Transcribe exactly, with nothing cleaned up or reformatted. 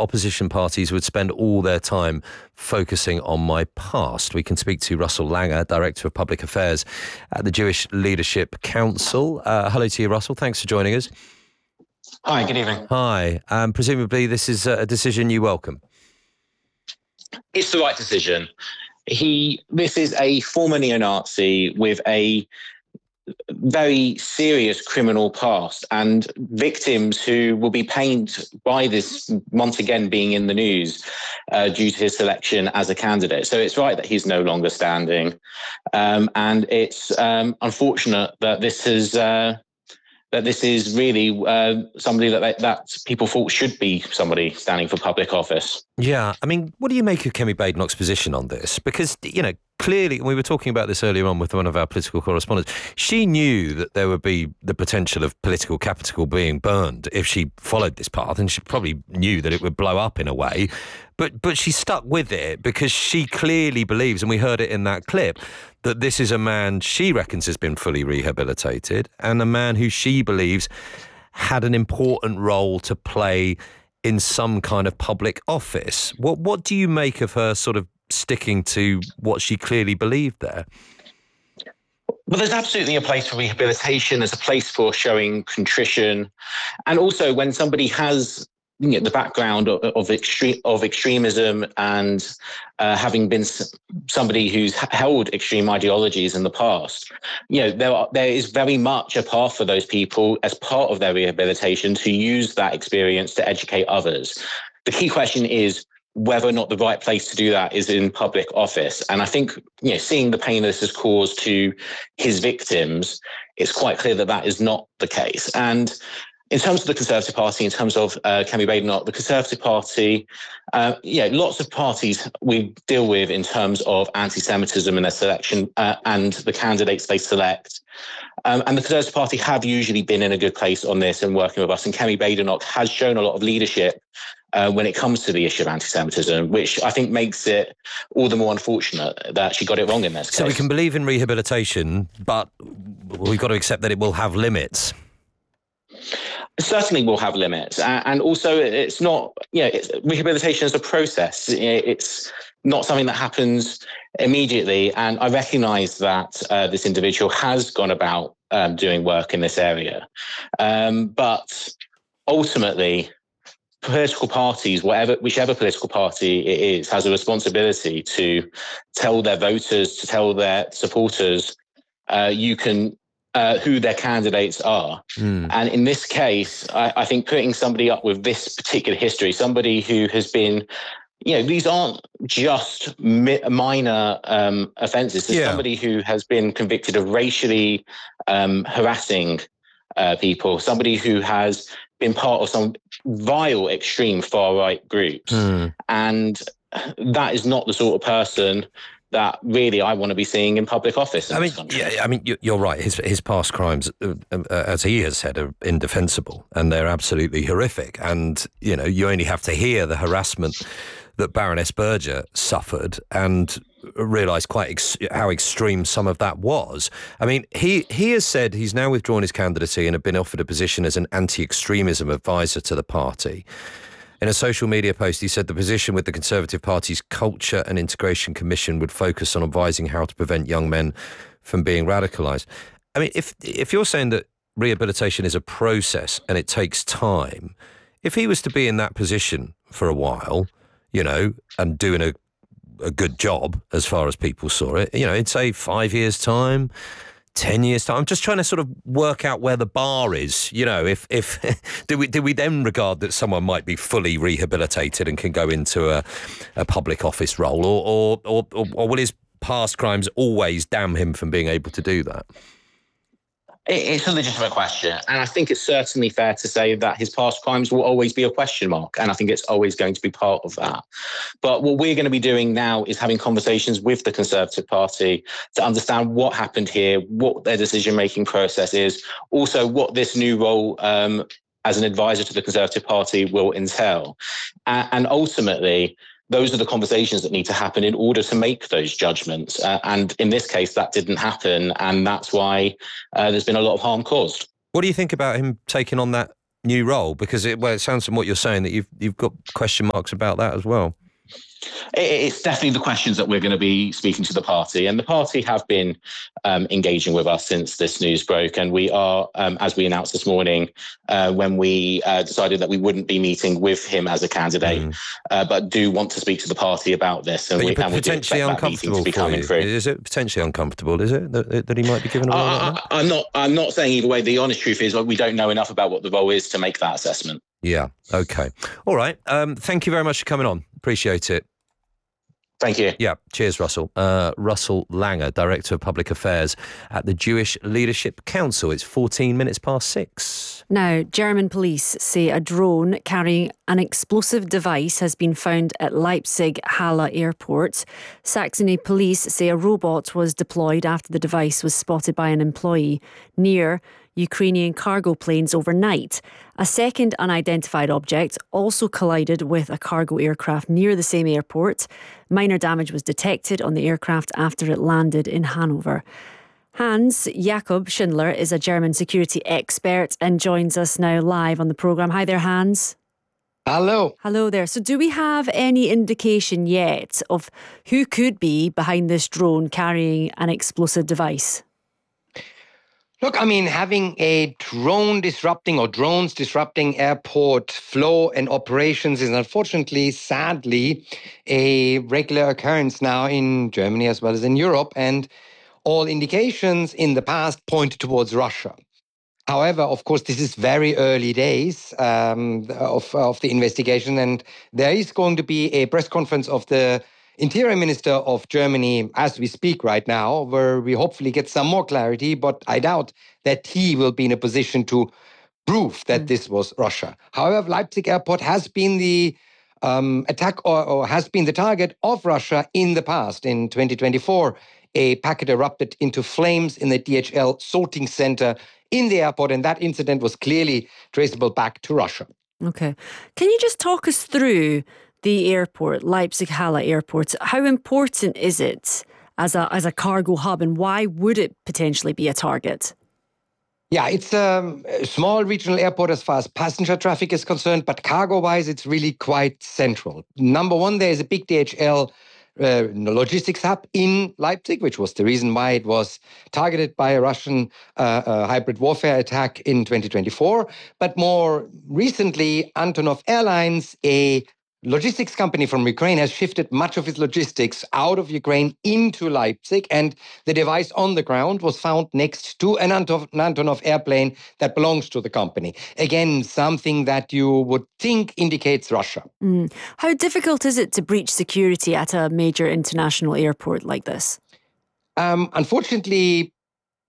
opposition parties would spend all their time focusing on my past. We can speak to Russell Langer, Director of Public Affairs at the Jewish Leadership Council. Uh, hello to you, Russell. Thanks for joining us. Hi, good evening. Hi. Um, presumably this is a decision you welcome. It's the right decision. He, this is a former neo-Nazi with a very serious criminal past and victims who will be pained by this once again being in the news uh, due to his selection as a candidate. So it's right that he's no longer standing. Um, and it's um, unfortunate that this is uh, that this is really uh, somebody that that people thought should be somebody standing for public office. Yeah, I mean, what do you make of Kemi Badenoch's position on this? Because, you know, clearly, we were talking about this earlier on with one of our political correspondents, she knew that there would be the potential of political capital being burned if she followed this path, and she probably knew that it would blow up in a way, but but she stuck with it because she clearly believes, and we heard it in that clip, that this is a man she reckons has been fully rehabilitated and a man who she believes had an important role to play in some kind of public office. What what do you make of her sort of sticking to what she clearly believed there? Well, there's absolutely a place for rehabilitation. There's a place for showing contrition. And also when somebody has, you know, the background of, of, extreme, of extremism and uh, having been somebody who's held extreme ideologies in the past, you know, there, are, there is very much a path for those people as part of their rehabilitation to use that experience to educate others. The key question is whether or not the right place to do that is in public office. And I think, you know, seeing the pain this has caused to his victims, it's quite clear that that is not the case. And in terms of the Conservative Party, in terms of uh, Kemi Badenoch, the Conservative Party, uh, yeah, lots of parties we deal with in terms of anti-Semitism in their selection uh, and the candidates they select. Um, and the Conservative Party have usually been in a good place on this and working with us. And Kemi Badenoch has shown a lot of leadership uh, when it comes to the issue of anti-Semitism, which I think makes it all the more unfortunate that she got it wrong in this case. So we can believe in rehabilitation, but we've got to accept that it will have limits. Certainly will have limits. And also it's not, you know, it's, rehabilitation is a process. It's not something that happens immediately. And I recognise that uh, this individual has gone about um, doing work in this area. Um, but ultimately, political parties, whatever, whichever political party it is, has a responsibility to tell their voters, to tell their supporters, uh, you can Uh, who their candidates are. Mm. And in this case, I, I think putting somebody up with this particular history, somebody who has been, you know, these aren't just mi- minor um, offences. There's yeah. somebody who has been convicted of racially um, harassing uh, people, somebody who has been part of some vile, extreme far-right groups. Mm. And that is not the sort of person that really I want to be seeing in public office in I mean, this country. Yeah, I mean, you're right. His his past crimes, uh, uh, as he has said, are indefensible and they're absolutely horrific. And, you know, you only have to hear the harassment that Baroness Berger suffered and realise quite ex- how extreme some of that was. I mean, he, he has said he's now withdrawn his candidacy and have been offered a position as an anti-extremism advisor to the party. In a social media post, he said the position with the Conservative Party's Culture and Integration Commission would focus on advising how to prevent young men from being radicalised. I mean, if if you're saying that rehabilitation is a process and it takes time, if he was to be in that position for a while, you know, and doing a, a good job as far as people saw it, you know, in say five years' time, ten years time, I'm just trying to sort of work out where the bar is. You know, if if do we do we then regard that someone might be fully rehabilitated and can go into a, a public office role, or or, or or or will his past crimes always damn him from being able to do that? It's a legitimate question. And I think it's certainly fair to say that his past crimes will always be a question mark. And I think it's always going to be part of that. But what we're going to be doing now is having conversations with the Conservative Party to understand what happened here, what their decision-making process is, also what this new role um, as an advisor to the Conservative Party will entail. Uh, and ultimately, those are the conversations that need to happen in order to make those judgments. Uh, and in this case, that didn't happen. And that's why uh, there's been a lot of harm caused. What do you think about him taking on that new role? Because it, well, it sounds from what you're saying that you've you've got question marks about that as well. It's definitely the questions that we're going to be speaking to the party, and the party have been um, engaging with us since this news broke. And we are, um, as we announced this morning, uh, when we uh, decided that we wouldn't be meeting with him as a candidate, mm. uh, but do want to speak to the party about this. And but we, and we potentially uncomfortable to be coming through. Is it potentially uncomfortable? Is it that, that he might be given a role? I, like I, I'm not. I'm not saying either way. The honest truth is, we don't know enough about what the role is to make that assessment. Yeah. Okay. All right. Um, thank you very much for coming on. Appreciate it. Thank you. Yeah, cheers, Russell. Uh, Russell Langer, Director of Public Affairs at the Jewish Leadership Council. It's fourteen minutes past six. Now, German police say a drone carrying an explosive device has been found at Leipzig Halle Airport. Saxony police say a robot was deployed after the device was spotted by an employee near Ukrainian cargo planes overnight. A second unidentified object also collided with a cargo aircraft near the same airport. Minor damage was detected on the aircraft after it landed in Hanover. Hans Jakob Schindler is a German security expert and joins us now live on the programme. Hi there, Hans. Hello. Hello there. So do we have any indication yet of who could be behind this drone carrying an explosive device? Look, I mean, having a drone disrupting or drones disrupting airport flow and operations is unfortunately, sadly, a regular occurrence now in Germany as well as in Europe. And all indications in the past point towards Russia. However, of course, this is very early days um, of, of the investigation. And there is going to be a press conference of the Interior Minister of Germany as we speak right now, where we hopefully get some more clarity, but I doubt that he will be in a position to prove that mm. this was Russia. However, Leipzig Airport has been the um, attack or, or has been the target of Russia in the past. In twenty twenty-four, a packet erupted into flames in the D H L sorting center in the airport, and that incident was clearly traceable back to Russia. Okay. Can you just talk us through the airport, Leipzig Halle Airport? How important is it as a as a cargo hub, and why would it potentially be a target? Yeah, it's um, a small regional airport as far as passenger traffic is concerned, but cargo-wise, it's really quite central. Number one, there is a big D H L uh, logistics hub in Leipzig, which was the reason why it was targeted by a Russian uh, uh, hybrid warfare attack in twenty twenty-four. But more recently, Antonov Airlines, a logistics company from Ukraine, has shifted much of its logistics out of Ukraine into Leipzig, and the device on the ground was found next to an Antonov airplane that belongs to the company. Again, something that you would think indicates Russia. Mm. How difficult is it to breach security at a major international airport like this? Um, unfortunately,